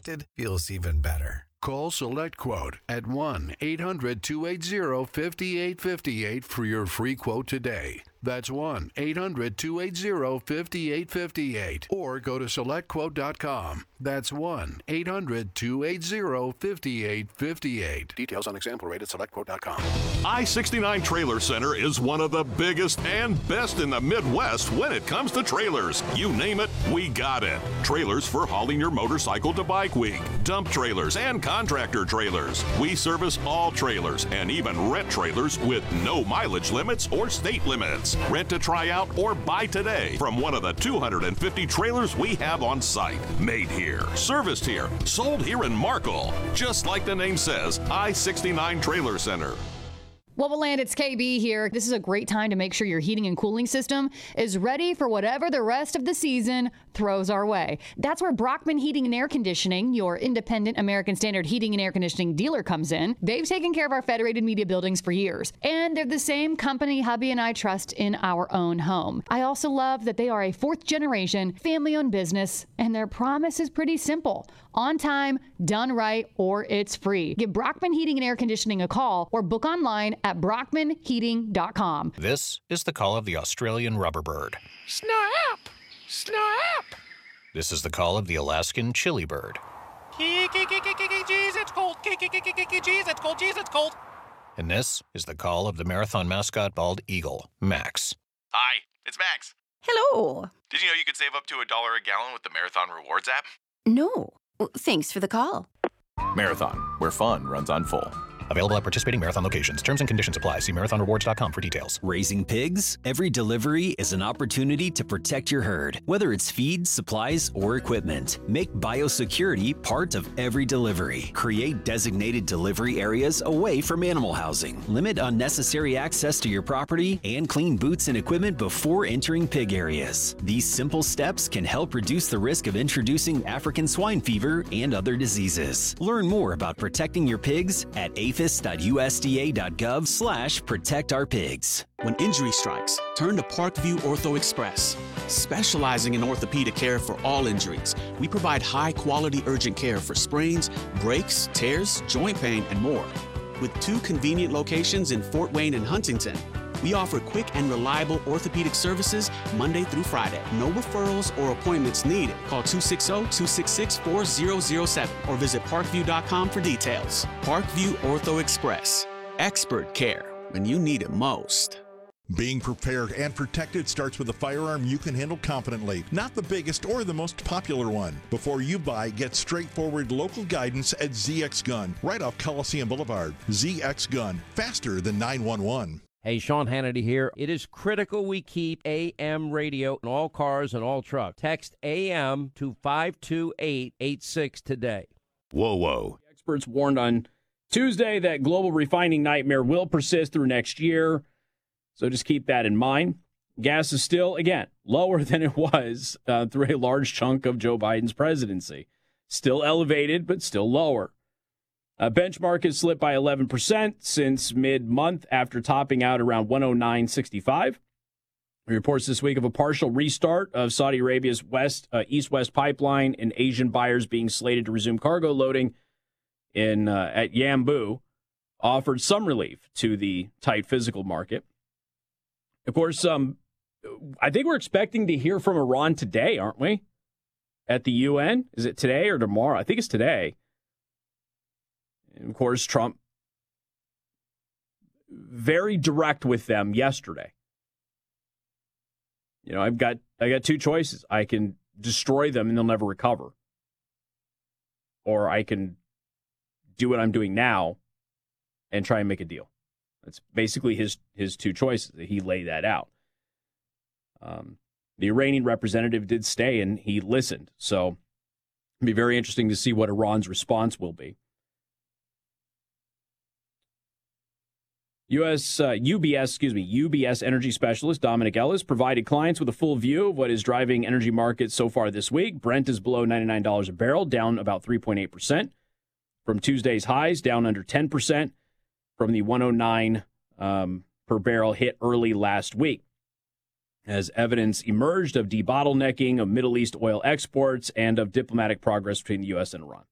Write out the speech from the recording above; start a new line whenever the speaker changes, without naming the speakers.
protected feels even better.
Call SelectQuote at 1-800-280-5858 for your free quote today. That's 1-800-280-5858. Or go to SelectQuote.com. That's 1-800-280-5858. Details on example rate at SelectQuote.com.
I-69 Trailer Center is one of the biggest and best in the Midwest when it comes to trailers. You name it, we got it. Trailers for hauling your motorcycle to Bike Week, dump trailers, and contractor trailers. We service all trailers and even rent trailers with no mileage limits or state limits. Rent to try out or buy today from one of the 250 trailers we have on site. Made here, serviced here, sold here in Markle. Just like the name says, I-69 Trailer Center.
Wobbleland, it's KB here. This is a great time to make sure your heating and cooling system is ready for whatever the rest of the season throws our way. That's where Brockman Heating and Air Conditioning, your independent American Standard heating and air conditioning dealer, comes in. They've taken care of our Federated Media buildings for years, and they're the same company hubby and I trust in our own home. I also love that they are a fourth-generation, family-owned business, and their promise is pretty simple. On time, done right, or it's free. Give Brockman Heating and Air Conditioning a call or book online at brockmanheating.com.
This is the call of the Australian rubber bird.
Snap! Snap!
This is the call of the Alaskan chili bird.
Jeez, it's cold. Jeez, it's cold. Jeez, it's cold.
And this is the call of the marathon mascot bald eagle, Max.
Hi, it's Max.
Hello.
Did you know you could save up to $1 a gallon with the Marathon Rewards app?
No. Thanks for the call.
Marathon, where fun runs on full.
Available at participating Marathon locations. Terms and conditions apply. See marathonrewards.com for details.
Raising pigs? Every delivery is an opportunity to protect your herd, whether it's feed, supplies, or equipment. Make biosecurity part of every delivery. Create designated delivery areas away from animal housing. Limit unnecessary access to your property and clean boots and equipment before entering pig areas. These simple steps can help reduce the risk of introducing African swine fever and other diseases. Learn more about protecting your pigs at aphis.usda.gov/protectourpigs.
When injury strikes, turn to Parkview Ortho Express. Specializing in orthopedic care for all injuries, we provide high-quality urgent care for sprains, breaks, tears, joint pain, and more. With 2 convenient locations in Fort Wayne and Huntington, we offer quick and reliable orthopedic services Monday through Friday. No referrals or appointments needed. Call 260-266-4007 or visit parkview.com for details. Parkview Ortho Express. Expert care when you need it most.
Being prepared and protected starts with a firearm you can handle confidently, not the biggest or the most popular one. Before you buy, get straightforward local guidance at ZX Gun, right off Coliseum Boulevard. ZX Gun, faster than 911.
Hey, Sean Hannity here. It is critical we keep AM radio in all cars and all trucks. Text AM to 52886 today.
Whoa. Experts warned on Tuesday that global refining nightmare will persist through next year. So just keep that in mind. Gas is still, again, lower than it was through a large chunk of Joe Biden's presidency. Still elevated, but still lower. Benchmark has slipped by 11% since mid-month after topping out around 109.65. Reports this week of a partial restart of Saudi Arabia's east-west pipeline and Asian buyers being slated to resume cargo loading at Yanbu offered some relief to the tight physical market. Of course, I think we're expecting to hear from Iran today, aren't we? At the UN? Is it today or tomorrow? I think it's today. And of course, Trump very direct with them yesterday. You know, I got 2 choices. I can destroy them and they'll never recover. Or I can do what I'm doing now and try and make a deal. That's basically his 2 choices. He laid that out. The Iranian representative did stay and he listened. So it'll be very interesting to see what Iran's response will be. UBS energy specialist Dominic Ellis provided clients with a full view of what is driving energy markets so far this week. Brent is below $99 a barrel, down about 3.8% from Tuesday's highs, down under 10% from the 109 per barrel hit early last week. As evidence emerged of debottlenecking of Middle East oil exports and of diplomatic progress between the U.S. and Iran.